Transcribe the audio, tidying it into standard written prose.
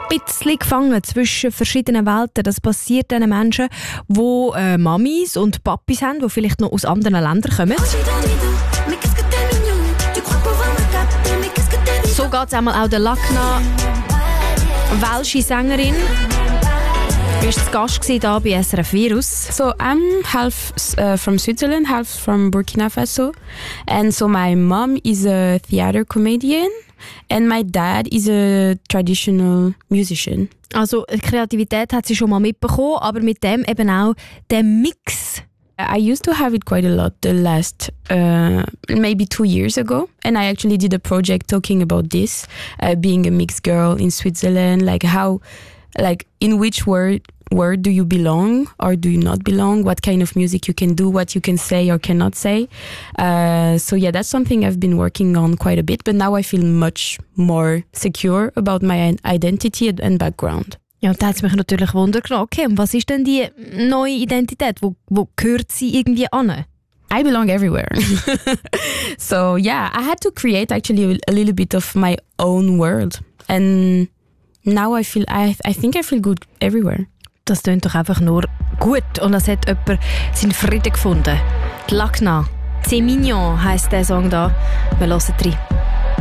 bisschen gefangen zwischen verschiedenen Welten. Das passiert den Menschen, die Mamis und Papis haben, die vielleicht noch aus anderen Ländern kommen. So geht es einmal auch der Lakna, welsche Sängerin. Du warst zu Gast hier bei SRF Virus. So I'm half from Switzerland, half from Burkina Faso. And so my mom is a theater comedian and my dad is a traditional musician. Also Kreativität hat sie schon mal mitbekommen, aber mit dem eben auch der Mix. I used to have it quite a lot the last maybe 2 years ago, and I actually did a project talking about this, being a mixed girl in Switzerland, like how, like in which word do you belong or do you not belong, what kind of music you can do, what you can say or cannot say. So yeah, that's something I've been working on quite a bit, but now I feel much more secure about my identity and background. Ja, und da hat es mich natürlich Wunder genommen. Okay, und was ist denn die neue Identität? Wo gehört sie irgendwie an? I belong everywhere. So yeah, I had to create actually a little bit of my own world. And now I think I feel good everywhere. Das klingt doch einfach nur gut. Und es hat jemand seinen Frieden gefunden. Die Lakna. C'est mignon heisst der Song da. Wir hören rein.